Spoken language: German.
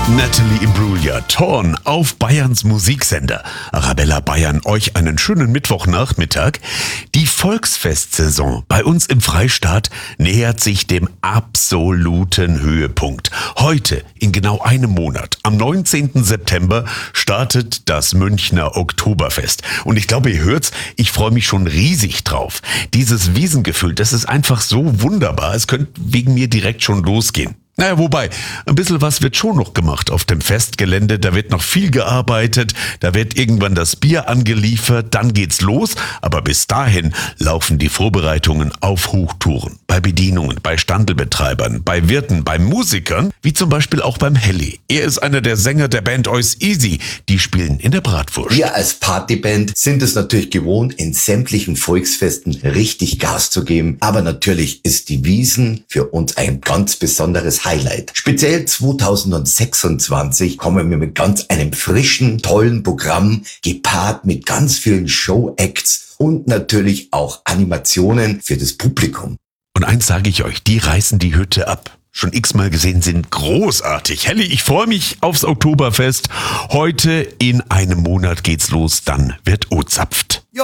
Natalie Imbruglia, Torn auf Bayerns Musiksender. Arabella Bayern, euch einen schönen Mittwochnachmittag. Die Volksfestsaison bei uns im Freistaat nähert sich dem absoluten Höhepunkt. Heute, in genau einem Monat, am 19. September, startet das Münchner Oktoberfest. Und ich glaube, ihr hört's, ich freue mich schon riesig drauf. Dieses Wiesengefühl, das ist einfach so wunderbar. Es könnte wegen mir direkt schon losgehen. Naja, wobei, ein bisschen was wird schon noch gemacht auf dem Festgelände. Da wird noch viel gearbeitet, da wird irgendwann das Bier angeliefert, dann geht's los. Aber bis dahin laufen die Vorbereitungen auf Hochtouren. Bei Bedienungen, bei Standelbetreibern, bei Wirten, bei Musikern, wie zum Beispiel auch beim Helly. Er ist einer der Sänger der Band Ois Easy. Die spielen in der Bratwurst. Wir als Partyband sind es natürlich gewohnt, in sämtlichen Volksfesten richtig Gas zu geben. Aber natürlich ist die Wiesn für uns ein ganz besonderes Highlight. Speziell 2026 kommen wir mit ganz einem frischen, tollen Programm, gepaart mit ganz vielen Show-Acts und natürlich auch Animationen für das Publikum. Und eins sage ich euch, die reißen die Hütte ab. Schon x-mal gesehen, sind großartig. Helly, ich freue mich aufs Oktoberfest. Heute in einem Monat geht's los, dann wird O-zapft.